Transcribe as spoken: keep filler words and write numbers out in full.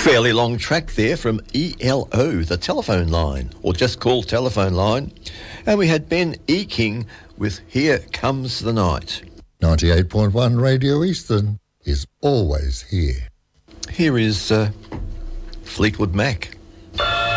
Fairly long track there from E L O, the telephone line, or just called telephone line. And we had Ben E. King with Here Comes the Night. ninety-eight point one Radio Eastern is always here. Here is uh, Fleetwood Mac.